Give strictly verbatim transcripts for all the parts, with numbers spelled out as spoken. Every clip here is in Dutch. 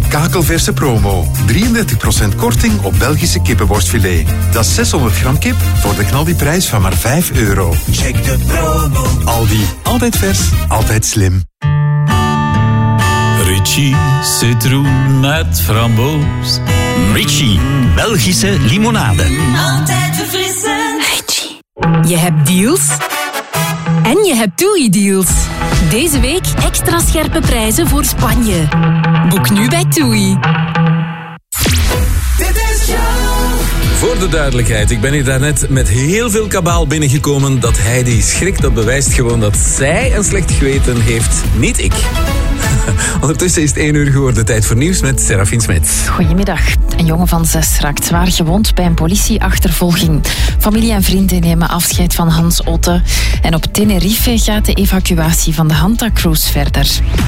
kakelverse promo. drieëndertig procent korting op Belgische kippenborstfilet. Dat is zeshonderd gram kip voor de knaldiprijs van maar vijf euro. Check de promo. Aldi. Altijd vers, altijd slim. Ritchie citroen met framboos. Ritchie, Belgische limonade. Altijd verfrissend. Ritchie. Je hebt deals en je hebt TUI-deals. Deze week extra scherpe prijzen voor Spanje. Boek nu bij TUI. Voor de duidelijkheid, ik ben hier daarnet met heel veel kabaal binnengekomen. Dat Heidi schrikt, dat bewijst gewoon dat zij een slecht geweten heeft, niet ik. Ondertussen is het één uur geworden. Tijd voor nieuws met Serafien Smits. Goedemiddag. Een jongen van zes raakt zwaar gewond bij een politieachtervolging. Familie en vrienden nemen afscheid van Hans Otte. En op Tenerife gaat de evacuatie van de Hanta-cruise verder.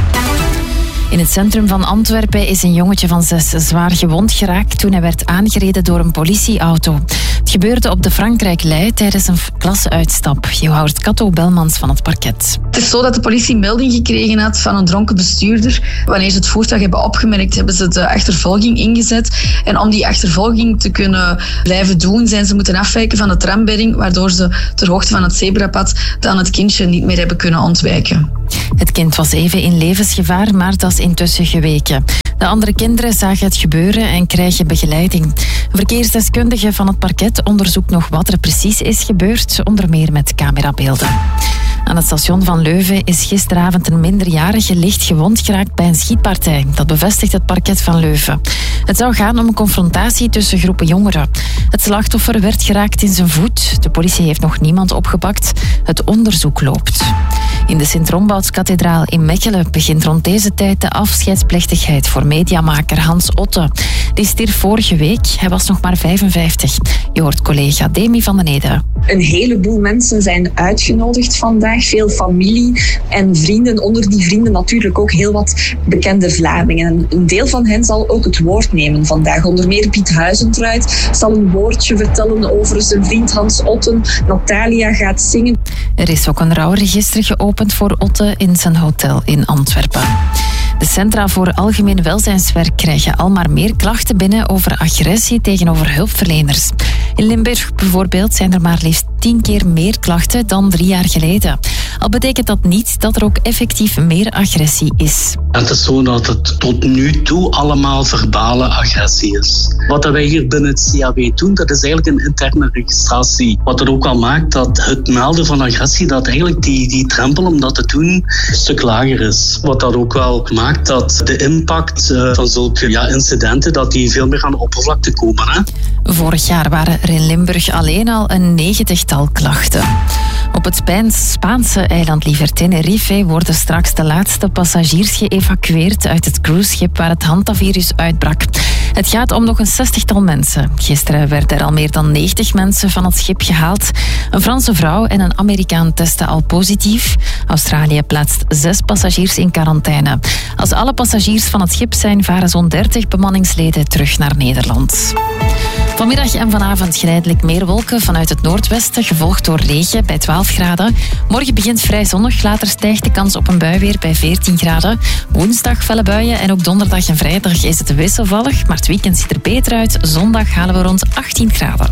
In het centrum van Antwerpen is een jongetje van zes zwaar gewond geraakt toen hij werd aangereden door een politieauto. Het gebeurde op de Frankrijk-Lei tijdens een klasuitstap. Je hoort Kato Belmans van het parket. Het is zo dat de politie melding gekregen had van een dronken bestuurder. Wanneer ze het voertuig hebben opgemerkt, hebben ze de achtervolging ingezet. En om die achtervolging te kunnen blijven doen, zijn ze moeten afwijken van de trambedding, waardoor ze ter hoogte van het zebrapad dan het kindje niet meer hebben kunnen ontwijken. Het kind was even in levensgevaar, maar dat is intussen geweken. De andere kinderen zagen het gebeuren en krijgen begeleiding. Een verkeersdeskundige van het parket onderzoekt nog wat er precies is gebeurd, onder meer met camerabeelden. Aan het station van Leuven is gisteravond een minderjarige licht gewond geraakt bij een schietpartij. Dat bevestigt het parket van Leuven. Het zou gaan om een confrontatie tussen groepen jongeren. Het slachtoffer werd geraakt in zijn voet. De politie heeft nog niemand opgepakt. Het onderzoek loopt. In de Sint-Rombouts-kathedraal in Mechelen begint rond deze tijd de afscheidsplechtigheid voor mediamaker Hans Otte. Die stierf vorige week. Hij was nog maar vijfenvijftig. Je hoort collega Demi van den Ede. Een heleboel mensen zijn uitgenodigd vandaag. Veel familie en vrienden. Onder die vrienden natuurlijk ook heel wat bekende Vlamingen. En een deel van hen zal ook het woord nemen vandaag. Onder meer Piet Huizentruid zal een woordje vertellen over zijn vriend Hans Otten. Natalia gaat zingen. Er is ook een rouwregister geopend voor Otte in zijn hotel in Antwerpen. De Centra voor Algemeen Welzijnswerk krijgen al maar meer klachten binnen over agressie tegenover hulpverleners. In Limburg bijvoorbeeld zijn er maar liefst tien keer meer klachten dan drie jaar geleden. Al betekent dat niet dat er ook effectief meer agressie is. Het is zo dat het tot nu toe allemaal verbale agressie is. Wat wij hier binnen het C A W doen, dat is eigenlijk een interne registratie. Wat er ook al maakt dat het melden van agressie, dat eigenlijk die, die drempel om dat te doen een stuk lager is. Wat dat ook wel maakt dat de impact uh, van zulke ja, incidenten, dat die veel meer aan de oppervlakte komen. Hè? Vorig jaar waren er in Limburg alleen al een negentigtal klachten. Op het Spaanse eiland liever Tenerife worden straks de laatste passagiers geëvacueerd uit het cruiseschip waar het Hanta-virus uitbrak. Het gaat om nog een zestigtal mensen. Gisteren werden er al meer dan negentig mensen van het schip gehaald. Een Franse vrouw en een Amerikaan testen al positief. Australië plaatst zes passagiers in quarantaine. Als alle passagiers van het schip zijn, varen zo'n dertig bemanningsleden terug naar Nederland. Vanmiddag en vanavond geleidelijk meer wolken vanuit het noordwesten, gevolgd door regen bij twaalf graden. Morgen begint vrij zonnig, later stijgt de kans op een bui weer bij veertien graden. Woensdag felle buien en ook donderdag en vrijdag is het wisselvallig, maar het weekend ziet er beter uit. Zondag halen we rond achttien graden.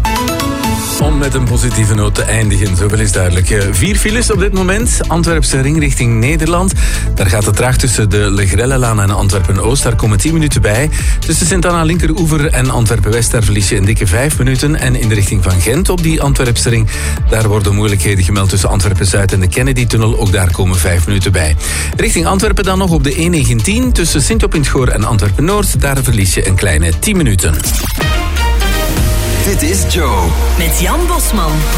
Om met een positieve noot te eindigen, zoveel is duidelijk. Vier files op dit moment. Antwerpse ring richting Nederland. Daar gaat het traag tussen de Legrellelaan en Antwerpen-Oost. Daar komen tien minuten bij. Tussen Sint-Anna Linkeroever en Antwerpen-West, daar verlies je een dikke vijf minuten. En in de richting van Gent op die Antwerpse ring, daar worden moeilijkheden gemeld tussen Antwerpen-Zuid en de Kennedy-tunnel. Ook daar komen vijf minuten bij. Richting Antwerpen dan nog op de E negentien. Tussen Sint-Job-in-het-Goor en Antwerpen-Noord. Daar verlies je een kleine tien minuten. Dit is Joe. Met Jan Bosman.